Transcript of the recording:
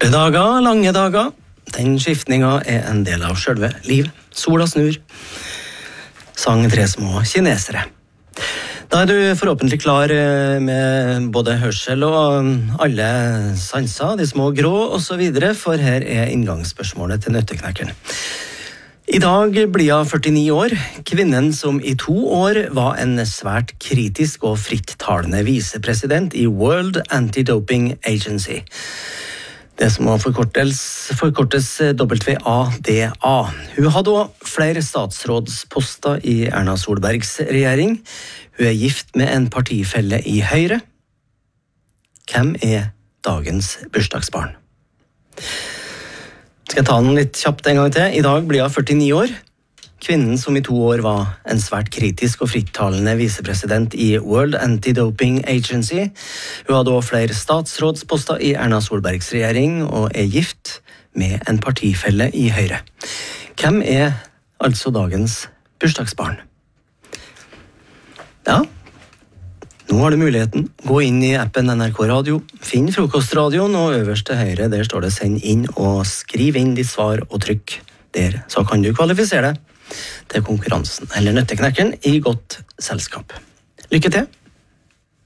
Dager, lange dager. Den skiftninga en del av selve liv. Sola snur. Sang 3 små kinesere. Da du forhåpentlig klar med både hørsel og alle sanser, de små grå og så videre, for her inngangsspørsmålet til Nøtteknekkeren. I dag blir hun 49 år, kvinnen som i 2 år var en svært kritisk og frittalende visepresident i World Anti-Doping Agency. Det som må forkortes WADA. Hun hadde også flere statsrådsposter i Erna Solbergs regjering. Hun gift med en partifelle i Høyre. Hvem dagens bursdagsbarn? Skal jeg ta den litt kjapt en gang til? I dag blir hun 49 år. Kvinnen som i 2 år var en svært kritisk og frittalende visepresident i World Anti-Doping Agency. Hun hadde også flere statsrådsposter i Erna Solbergs regjering og gift med en partifelle i Høyre. Hvem altså dagens bursdagsbarn? Ja, nå har du muligheten. Gå inn i appen NRK Radio, finn frokostradioen, og øverst til høyre der står det send inn og skriv inn ditt svar og trykk der, så kan du kvalifisere deg til konkurransen eller Nøtteknekkeren i godt selskap. Lykke til!